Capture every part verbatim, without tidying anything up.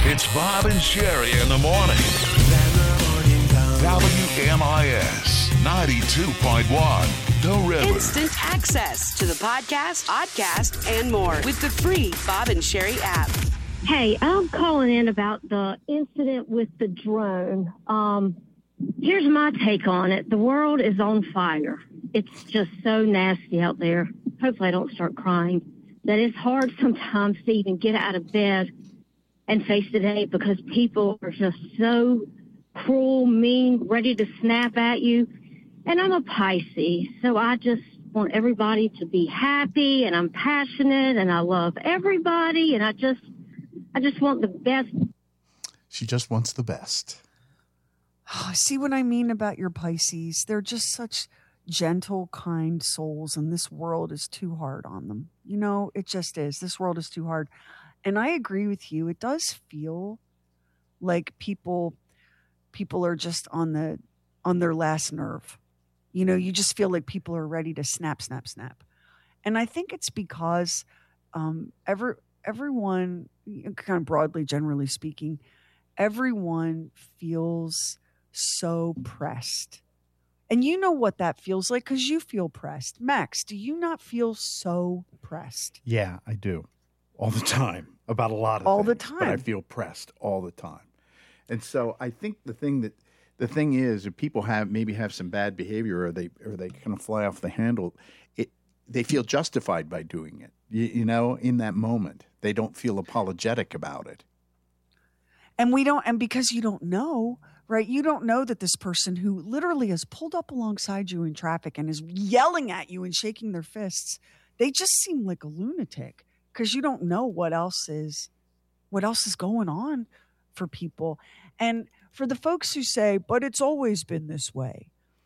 It's Bob and Sherry in the morning. W M I S ninety-two point one, The River. Instant access to the podcast, podcast, and more with the free Bob and Sherry app. Hey, I'm calling in about the incident with the drone. Um, here's my take on it. The world is on fire. It's just so nasty out there. Hopefully I don't start crying. That it's hard sometimes to even get out of bed and face the day because people are just so cruel, mean, ready to snap at you. And I'm a Pisces, so I just want everybody to be happy, and I'm passionate, and I love everybody, and I just, I just want the best. She just wants the best. Oh, see what I mean about your Pisces? They're just such gentle, kind souls, and this world is too hard on them. You know, it just is. This world is too hard. And I agree with you. It does feel like people people are just on the on their last nerve. You know, you just feel like people are ready to snap, snap, snap. And I think it's because um, every, everyone, kind of broadly, generally speaking, everyone feels so pressed. And you know what that feels like because you feel pressed. Max, do you not feel so pressed? Yeah, I do. All the time. About a lot of all things. the time. But I feel pressed all the time. And so I think the thing that the thing is, if people have maybe have some bad behavior or they or they kind of fly off the handle, it they feel justified by doing it. You, you know, in that moment, they don't feel apologetic about it. And we don't, and because you don't know, right? You don't know that this person who literally has pulled up alongside you in traffic and is yelling at you and shaking their fists, they just seem like a lunatic because you don't know what else is, what else is going on for people. And for the folks who say, but it's always been this way.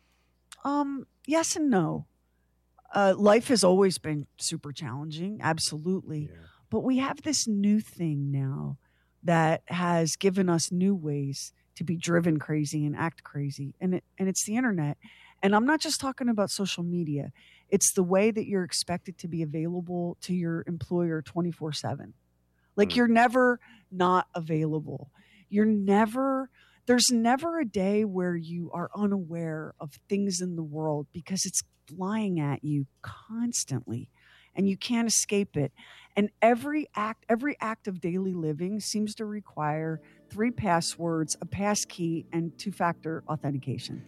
Um, yes and no. Uh, life has always been super challenging. Absolutely. Yeah. But we have this new thing now that has given us new ways to be driven crazy and act crazy. And it, and it's the internet. And I'm not just talking about social media. It's the way that you're expected to be available to your employer twenty-four seven. Like mm. you're never not available. You're never, there's never a day where you are unaware of things in the world because it's flying at you constantly and you can't escape it. And every act, every act of daily living seems to require three passwords, a pass key, and two-factor authentication.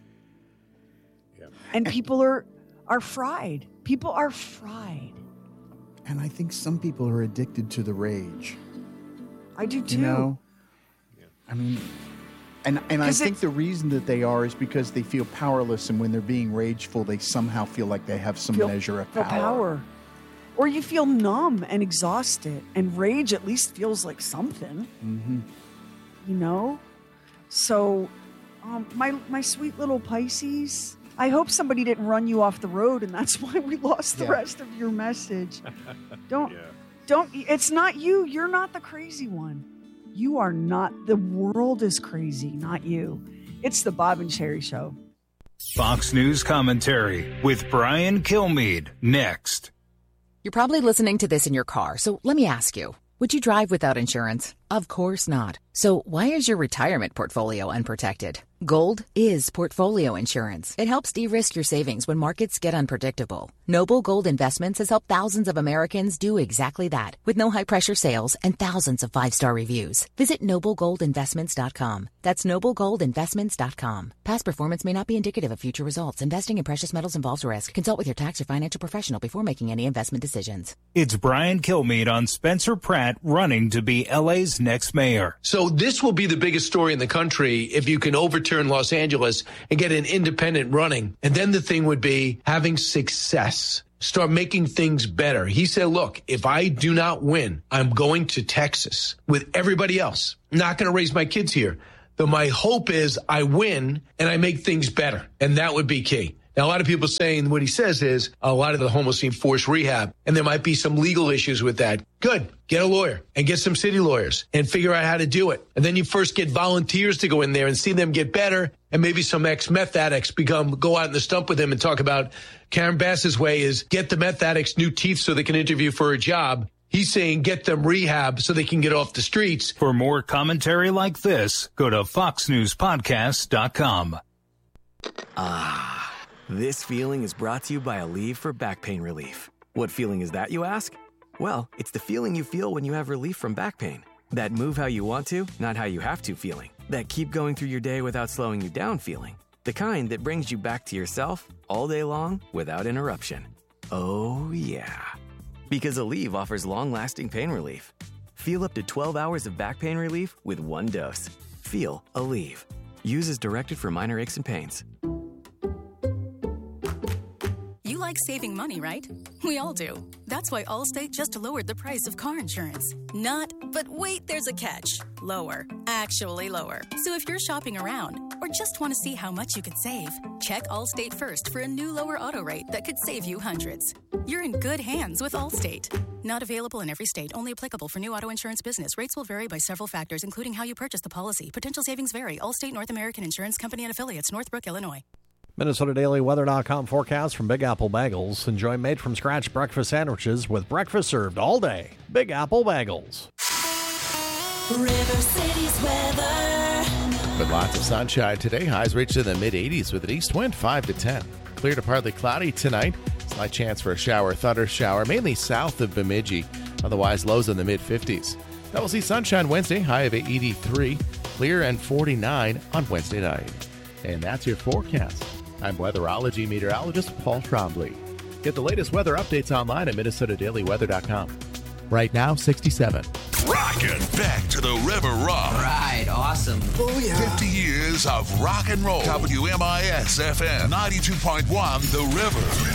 Yeah. And people are are fried. People are fried. And I think some people are addicted to the rage. I do too. You know? Yeah. I mean, and and I think the reason that they are is because they feel powerless, and when they're being rageful, they somehow feel like they have some feel, measure of feel power. power. Or you feel numb and exhausted, and rage at least feels like something. Mm-hmm. You know? So, um, my my sweet little Pisces, I hope somebody didn't run you off the road, and that's why we lost the yeah. rest of your message. Don't, yeah. don't, it's not you. You're not the crazy one. You are not, the world is crazy, not you. It's the Bob and Sherry Show. Fox News Commentary with Brian Kilmeade, next. You're probably listening to this in your car, so let me ask you, would you drive without insurance? Of course not. So why is your retirement portfolio unprotected? Gold is portfolio insurance. It helps de-risk your savings when markets get unpredictable. Noble Gold Investments has helped thousands of Americans do exactly that, with no high-pressure sales and thousands of five-star reviews. Visit noble gold investments dot com. That's noble gold investments dot com. Past performance may not be indicative of future results. Investing in precious metals involves risk. Consult with your tax or financial professional before making any investment decisions. It's Brian Kilmeade on Spencer Pratt running to be L A's next mayor. So this will be the biggest story in the country if you can overturn Los Angeles and get an independent running. And then the thing would be having success. Start making things better. He said, look, if I do not win, I'm going to Texas with everybody else. I'm not going to raise my kids here. But my hope is I win and I make things better. And that would be key. Now, a lot of people saying what he says is a lot of the homeless need forced rehab, and there might be some legal issues with that. Good. Get a lawyer and get some city lawyers and figure out how to do it. And then you first get volunteers to go in there and see them get better, and maybe some ex-meth addicts become go out in the stump with them and talk about Karen Bass's way is get the meth addicts new teeth so they can interview for a job. He's saying get them rehab so they can get off the streets. For more commentary like this, go to fox news podcast dot com. Ah, this feeling is brought to you by Aleve for back pain relief. What feeling is that, you ask? Well, it's the feeling you feel when you have relief from back pain. That move how you want to, not how you have to feeling. That keep going through your day without slowing you down feeling. The kind that brings you back to yourself all day long without interruption. Oh, yeah. Because Aleve offers long-lasting pain relief. Feel up to twelve hours of back pain relief with one dose. Feel Aleve. Use as directed for minor aches and pains. You like saving money, right? We all do. That's why Allstate just lowered the price of car insurance. Not, but wait, there's a catch. Lower. Actually lower. So if you're shopping around or just want to see how much you could save, check Allstate first for a new lower auto rate that could save you hundreds. You're in good hands with Allstate. Not available in every state. Only applicable for new auto insurance business. Rates will vary by several factors, including how you purchase the policy. Potential savings vary. Allstate North American Insurance Company and Affiliates, Northbrook, Illinois. Minnesota Daily Weather dot com forecast from Big Apple Bagels. Enjoy made-from-scratch breakfast sandwiches with breakfast served all day. Big Apple Bagels. River City's weather. With lots of sunshine today, highs reach in the mid-eighties with an east wind five to ten. Clear to partly cloudy tonight. Slight chance for a shower, thunder shower, mainly south of Bemidji. Otherwise, lows in the mid-fifties. Now we'll see sunshine Wednesday, high of eighty-three. Clear and forty-nine on Wednesday night. And that's your forecast. I'm weatherology meteorologist Paul Trombley. Get the latest weather updates online at Minnesota Daily Weather dot com. Right now, sixty-seven. Rockin' back to the River Rock. Right, awesome. Oh, yeah. fifty years of rock and roll. W M I S F M ninety-two point one, The River.